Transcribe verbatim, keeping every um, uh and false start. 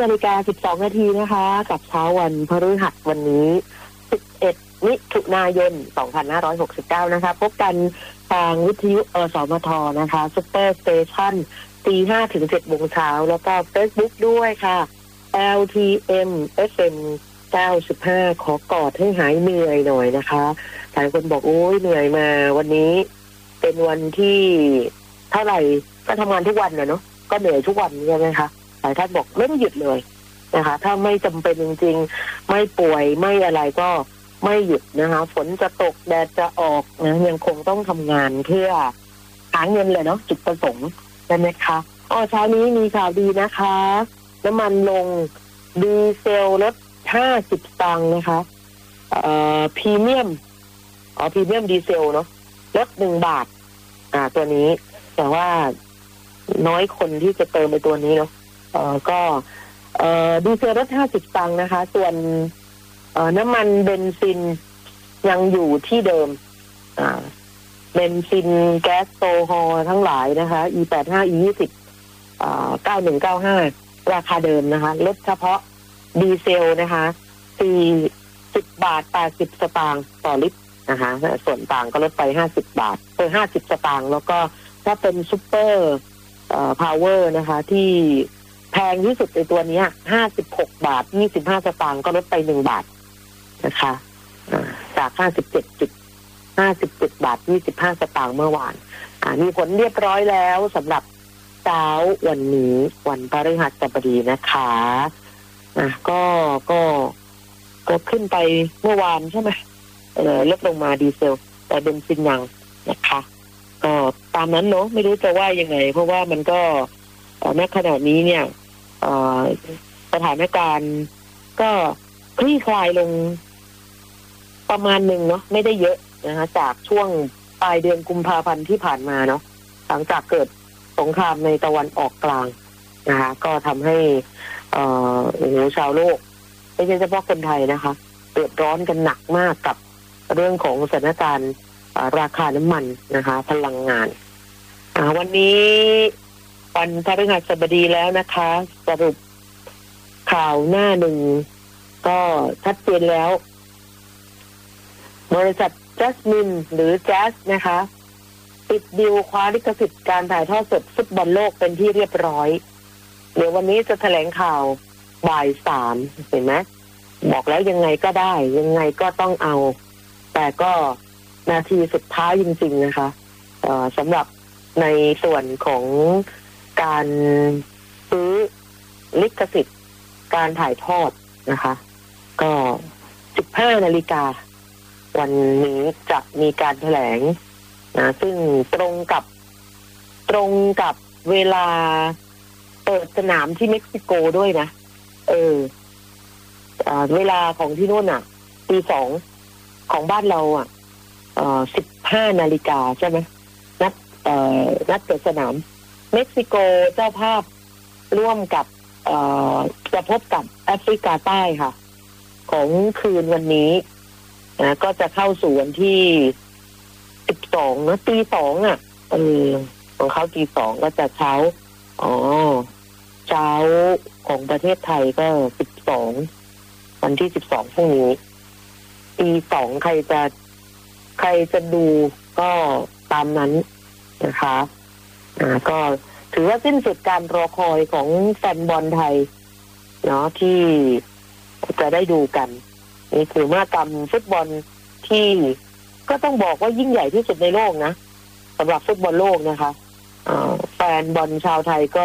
นาฬิกาสิบสองนาทีนะคะกับเช้าวันพฤหัสวันนี้สิบเอ็ดมิถุนายนสองพันห้าร้อยหกสิบเก้านะคะพบกันทางวิทยุอสมทนะคะซุปเปอร์สเตชันตีห้าถึงเจ็ดโมงเช้าแล้วก็เฟซบุ๊กด้วยค่ะ แอล ที เอ็ม เอฟ เอ็ม เก้าสิบห้าขอกอดให้หายเหนื่อยหน่อยนะคะหลายคนบอกโอ้ยเหนื่อยมาวันนี้เป็นวันที่เท่าไหร่ก็ทำงานทุกวันนะเนาะก็เหนื่อยทุกวันใช่ไหมคะหลายท่านบอกไม่ต้องหยุดเลยนะคะถ้าไม่จำเป็นจริงๆไม่ป่วยไม่อะไรก็ไม่หยุดนะคะฝนจะตกแดดจะออกนะยังคงต้องทำงานเพื่อหาเงินเลยเนาะจุดประสงค์ใช่ไหมคะอ๋อเช้านี้มีข่าวดีนะคะน้ำมันลงดีเซลลดห้าสิบตังค์นะคะเอ่อพรีเมียมอ๋อพรีเมียมดีเซลเนาะลดหนึ่งบาทอ่าตัวนี้แต่ว่าน้อยคนที่จะเติมไปตัวนี้เนาะเอ่อก็เอ่อดีเซลลดห้าสิบตังค์นะคะส่วนเอ่อน้ำมันเบนซินยังอยู่ที่เดิมอ่าเบนซินแก๊สโซฮอล์ทั้งหลายนะคะ อี แปดสิบห้า อี ยี่สิบ อ่า เก้าหนึ่งเก้าห้า ราคาเดิมนะคะลดเฉพาะดีเซลนะคะสี่สิบบาทแปดสิบสตางค์ต่อลิตรนะคะส่วนต่างก็ลดไปห้าสิบบาทเออห้าสิบสตางค์แล้วก็ถ้าเป็นซุปเปอร์เอ่อพาวเวอร์นะคะที่แพงที่สุดในตัวนี้ห้าสิบหกบาทยี่สิบห้าสตางค์ก็ลดไปหนึ่งบาทนะคะจากห้าสิบเจ็ดจุดห้าสิบเจ็ดบาทยี่สิบห้าสตางค์เมื่อวานอ่ามีผลเรียบร้อยแล้วสำหรับเช้าวันนี้วันพฤหัสบดีนะคะอ่ะก็ก็ก็ขึ้นไปเมื่อวานใช่ไหมเออลดลงมาดีเซลแต่เบนซินยังนะคะก็ตามนั้นเนาะไม่รู้จะว่ายังไงเพราะว่ามันก็ณขณะนี้เนี่ยสถานการณ์ก็คลี่คลายลงประมาณหนึ่งเนาะไม่ได้เยอะนะคะจากช่วงปลายเดือนกุมภาพันธ์ที่ผ่านมาเนาะหลังจากเกิดสงครามในตะวันออกกลางนะคะก็ทำให้เอ่อโอ้โหชาวโลกไม่ใช่เฉพาะคนไทยนะคะเดือดร้อนกันหนักมากกับเรื่องของสถานการณ์ราคาน้ำมันนะคะพลังงานวันนี้วันพฤหัสบดีแล้วนะคะสรุปข่าวหน้าหนึ่งก็ชัดเจนแล้วบริษัทจัสมินหรือแจ๊สนะคะปิดดีลคว้าลิขสิทธิ์การถ่ายทอดสดฟุตบอลโลกเป็นที่เรียบร้อยเดี๋ยววันนี้จะแถลงข่าวบ่ายสามเห็นไหมบอกแล้วยังไงก็ได้ยังไงก็ต้องเอาแต่ก็นาทีสุดท้ายจริงๆนะคะสำหรับในส่วนของการซื้อลิขสิทธิ์การถ่ายทอดนะคะก็สิบห้านาฬิกาวันนี้จะมีการแถลงนะซึ่งตรงกับตรงกับเวลาเปิดสนามที่เม็กซิโกด้วยนะเออเวลาของที่นู่นอ่ะตีสองของบ้านเราอ่ะเอ่อสิบห้านาฬิกาใช่ไหมนัดเอ่อนัดเปิดสนามเม็กซิโกเจ้าภาพร่วมกับเอ่อจะพบกับแอฟริกาใต้ค่ะของคืนวันนี้นะก็จะเข้าสู่วันที่สิบสองนะตีสองอ่ะเออของเขาตีสองก็จะเช้าอ๋อเช้าของประเทศไทยก็สิบสองวันที่สิบสองพรุ่งนี้ตีสองใครจะใครจะดูก็ตามนั้นนะคะอ่าก็ถือว่าสิ้นสุดการรอคอยของแฟนบอลไทยเนาะที่จะได้ดูกันนี่คือมหกรรมฟุตบอลที่ก็ต้องบอกว่ายิ่งใหญ่ที่สุดในโลกนะสำหรับฟุตบอลโลกนะคะแฟนบอลชาวไทยก็